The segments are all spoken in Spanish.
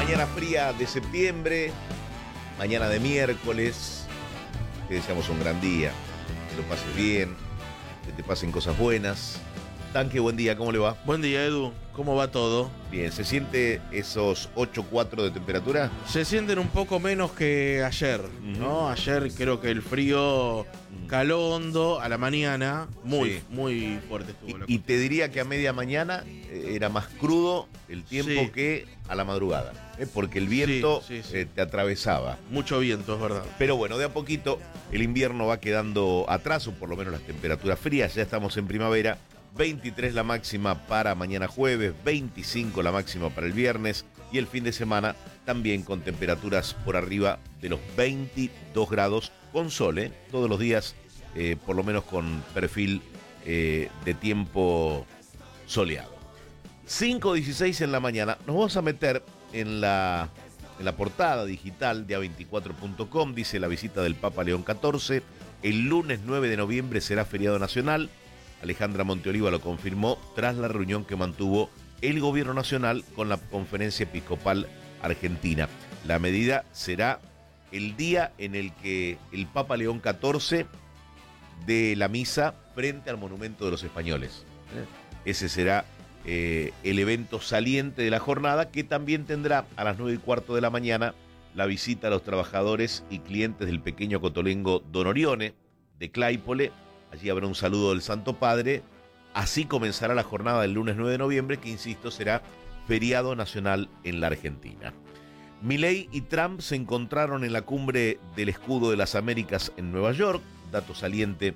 Mañana fría de septiembre, mañana de miércoles. Te deseamos un gran día, que lo pases bien, que te pasen cosas buenas. Tanque, buen día, ¿cómo le va? Buen día, Edu. ¿Cómo va todo? Bien, ¿se siente esos 8,4 de temperatura? Se sienten un poco menos que ayer, ¿no? Ayer creo que el frío caló hondo a la mañana, muy fuerte estuvo la Y cosa. te diría que a media mañana era más crudo el tiempo Sí. que a la madrugada, porque el viento Sí. te atravesaba. Mucho viento, es verdad. Pero bueno, de a poquito el invierno va quedando atrás, o por lo menos las temperaturas frías. Ya estamos en primavera. 23 la máxima para mañana jueves, 25 la máxima para el viernes, y el fin de semana también con temperaturas por arriba de los 22 grados, con sol, todos los días, por lo menos con perfil de tiempo soleado. 5:16 en la mañana. Nos vamos a meter en la portada digital de A24.com. Dice: la visita del Papa León XIV. El lunes 9 de noviembre será feriado nacional. Alejandra Monteoliva lo confirmó tras la reunión que mantuvo el gobierno nacional con la Conferencia Episcopal Argentina. La medida será el día en el que el Papa León XIV dé la misa frente al Monumento de los Españoles. Ese será el evento saliente de la jornada, que también tendrá a las 9:15 de la mañana la visita a los trabajadores y clientes del pequeño cotolengo Don Orione de Claypole. Allí habrá un saludo del Santo Padre. Así comenzará la jornada del lunes 9 de noviembre, que, insisto, será feriado nacional en la Argentina. Milei y Trump se encontraron en la cumbre del Escudo de las Américas en Nueva York. Dato saliente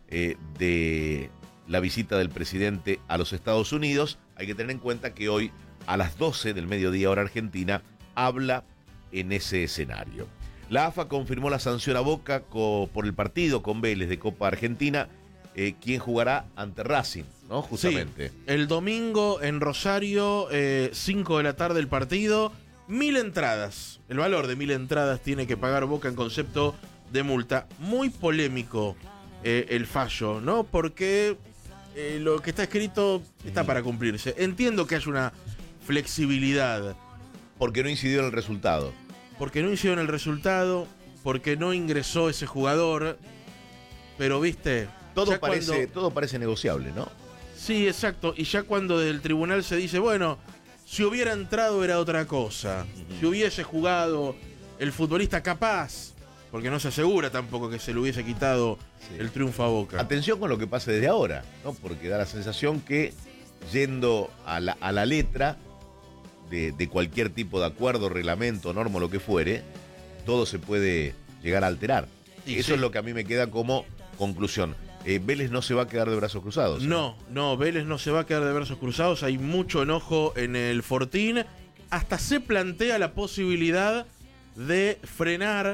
de la visita del presidente a los Estados Unidos. Hay que tener en cuenta que hoy, a las 12 del mediodía hora argentina, habla en ese escenario. La AFA confirmó la sanción a Boca por el partido con Vélez de Copa Argentina, quien jugará ante Racing, ¿no? Justamente. Sí, el domingo en Rosario, 5 de la tarde el partido, 1.000 entradas. El valor de 1.000 entradas tiene que pagar Boca en concepto de multa. Muy polémico el fallo, ¿no? Porque lo que está escrito está para cumplirse. Entiendo que haya una flexibilidad. Porque no incidió en el resultado. Porque no hicieron el resultado, porque no ingresó ese jugador, pero viste... Todo parece negociable, ¿no? Sí, exacto, y ya cuando del tribunal se dice, bueno, si hubiera entrado era otra cosa, si hubiese jugado el futbolista capaz, porque no se asegura tampoco que se le hubiese quitado el triunfo a Boca. Atención con lo que pase desde ahora, ¿no? Porque da la sensación que, yendo a la letra de cualquier tipo de acuerdo, reglamento, norma, lo que fuere, todo se puede llegar a alterar. Y eso sí. es lo que a mí me queda como conclusión. Vélez no se va a quedar de brazos cruzados. No, Vélez no se va a quedar de brazos cruzados, hay mucho enojo en el Fortín, hasta se plantea la posibilidad de frenar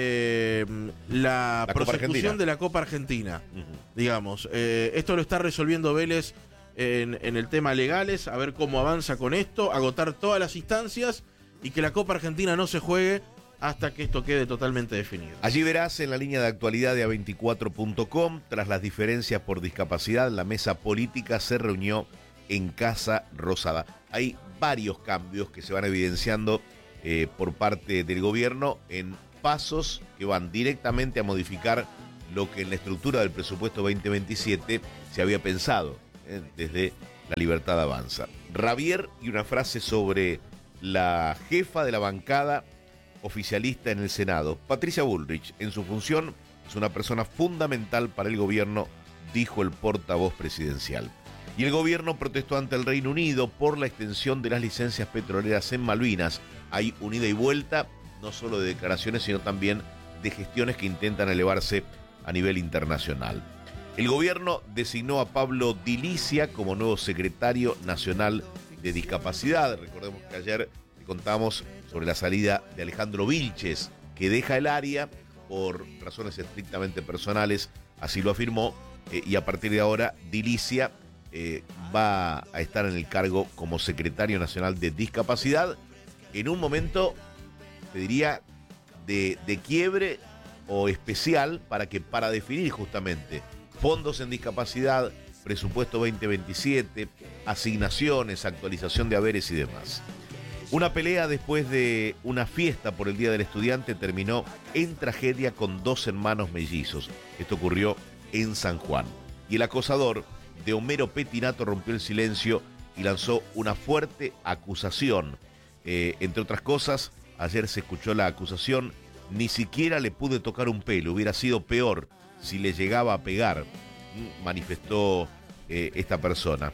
la prosecución de la Copa Argentina, digamos. Esto lo está resolviendo Vélez en el tema legales, a ver cómo avanza con esto, agotar todas las instancias y que la Copa Argentina no se juegue hasta que esto quede totalmente definido. Allí verás en la línea de actualidad de A24.com, tras las diferencias por discapacidad, la mesa política se reunió en Casa Rosada. Hay varios cambios que se van evidenciando por parte del gobierno en pasos que van directamente a modificar lo que en la estructura del presupuesto 2027 se había pensado desde La Libertad Avanza. Ravier, y una frase sobre la jefa de la bancada oficialista en el Senado, Patricia Bullrich. En su función es una persona fundamental para el gobierno, dijo el portavoz presidencial. Y el gobierno protestó ante el Reino Unido por la extensión de las licencias petroleras en Malvinas. Hay un ida y vuelta, no solo de declaraciones, sino también de gestiones que intentan elevarse a nivel internacional. El gobierno designó a Pablo Dilicia como nuevo secretario nacional de discapacidad. Recordemos que ayer contamos sobre la salida de Alejandro Vilches, que deja el área por razones estrictamente personales, así lo afirmó, y a partir de ahora Dilicia va a estar en el cargo como secretario nacional de discapacidad, en un momento, te diría, de quiebre o especial para definir justamente fondos en discapacidad, presupuesto 2027, asignaciones, actualización de haberes y demás. Una pelea después de una fiesta por el Día del Estudiante terminó en tragedia con 2 hermanos mellizos. Esto ocurrió en San Juan. Y el acosador de Homero Petinato rompió el silencio y lanzó una fuerte acusación. Entre otras cosas, ayer se escuchó la acusación: ni siquiera le pude tocar un pelo, hubiera sido peor si le llegaba a pegar, manifestó esta persona.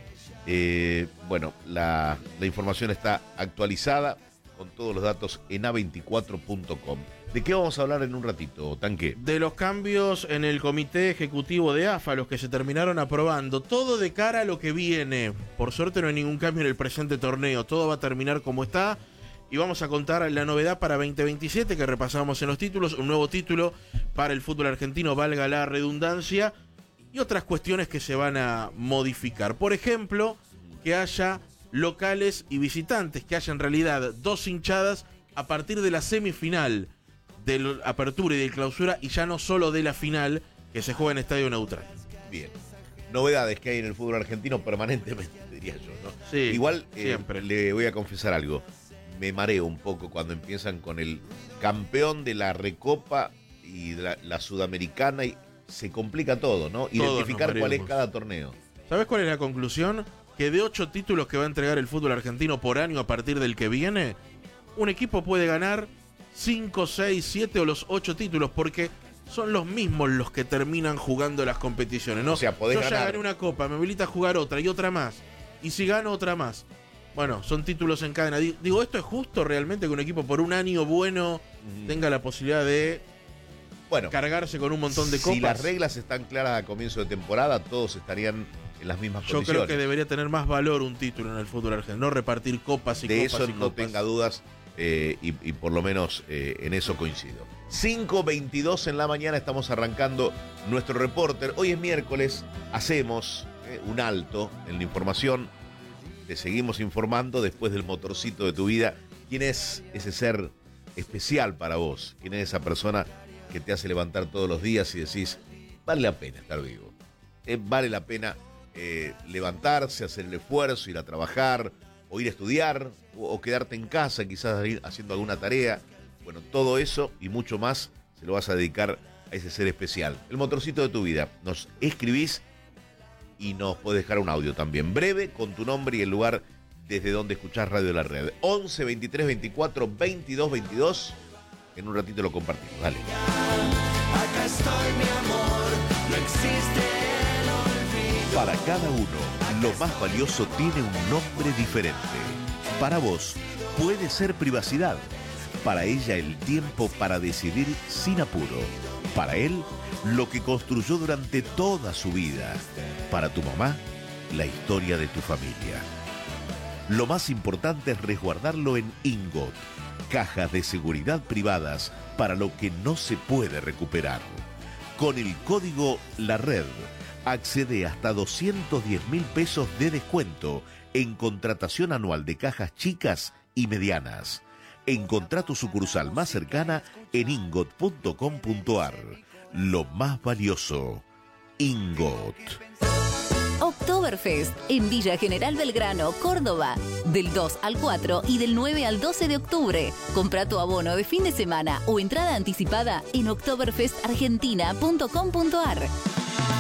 Bueno, la información está actualizada con todos los datos en a24.com. ¿De qué vamos a hablar en un ratito, Tanque? De los cambios en el comité ejecutivo de AFA, los que se terminaron aprobando. Todo de cara a lo que viene. Por suerte no hay ningún cambio en el presente torneo. Todo va a terminar como está. Y vamos a contar la novedad para 2027 que repasamos en los títulos. Un nuevo título para el fútbol argentino, valga la redundancia. Y otras cuestiones que se van a modificar. Por ejemplo, que haya locales y visitantes. Que haya en realidad 2 hinchadas a partir de la semifinal de la apertura y de clausura, y ya no solo de la final, que se juega en estadio neutral. Bien. Novedades que hay en el fútbol argentino permanentemente, diría yo, ¿no? Sí, igual siempre. Le voy a confesar algo. Me mareo un poco cuando empiezan con el campeón de la Recopa y la Sudamericana, y se complica todo, ¿no? Identificar cuál es cada torneo. ¿Sabes cuál es la conclusión? Que de 8 títulos que va a entregar el fútbol argentino por año a partir del que viene, un equipo puede ganar 5, 6, 7 o los 8 títulos, porque son los mismos los que terminan jugando las competiciones, ¿no? O sea, podés Yo ganar. ya gané una copa, me habilita a jugar otra y otra más. Y si gano otra más. Bueno, son títulos en cadena. Digo, ¿esto es justo realmente que un equipo por un año bueno tenga la posibilidad de cargarse con un montón de copas? Si las reglas están claras a comienzo de temporada, todos estarían en las mismas condiciones. Yo creo que debería tener más valor un título en el fútbol argentino, no repartir copas y de copas y eso copas. no tenga dudas, y por lo menos en eso coincido. 5:22 en la mañana, estamos arrancando nuestro reporter. Hoy es miércoles, hacemos un alto en la información. Te seguimos informando después del motorcito de tu vida. ¿Quién es ese ser especial para vos? ¿Quién es esa persona que te hace levantar todos los días y decís, vale la pena estar vivo? Vale la pena levantarse, hacer el esfuerzo, ir a trabajar, o ir a estudiar, o quedarte en casa, quizás ir haciendo alguna tarea. Bueno, todo eso y mucho más se lo vas a dedicar a ese ser especial. El motorcito de tu vida. Nos escribís y nos podés dejar un audio también breve con tu nombre y el lugar desde donde escuchás Radio La Red. 11 23 24 22 22. En un ratito lo compartimos. Dale. Acá estoy, mi amor, no existe el olvido. Para cada uno, lo más valioso tiene un nombre diferente. Para vos, puede ser privacidad. Para ella, el tiempo para decidir sin apuro. Para él, lo que construyó durante toda su vida. Para tu mamá, la historia de tu familia. Lo más importante es resguardarlo en Ingot, cajas de seguridad privadas para lo que no se puede recuperar. Con el código La Red, accede hasta 210.000 pesos de descuento en contratación anual de cajas chicas y medianas. Encontrá tu sucursal más cercana en ingot.com.ar. Lo más valioso, Ingot. Oktoberfest en Villa General Belgrano, Córdoba, del 2 al 4 y del 9 al 12 de octubre. Compra tu abono de fin de semana o entrada anticipada en oktoberfestargentina.com.ar.